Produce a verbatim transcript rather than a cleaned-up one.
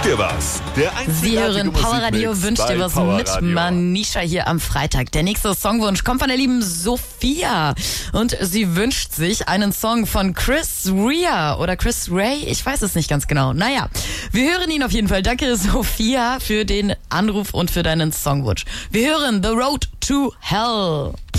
Wünsch dir was. Der Sie hören Power Radio, Musikmix wünscht dir bei was Power mit Radio. Manisha hier am Freitag. Der nächste Songwunsch kommt von der lieben Sophia und sie wünscht sich einen Song von Chris Rea oder Chris Ray, ich weiß es nicht ganz genau. Naja, wir hören ihn auf jeden Fall. Danke Sophia für den Anruf und für deinen Songwunsch. Wir hören The Road to Hell.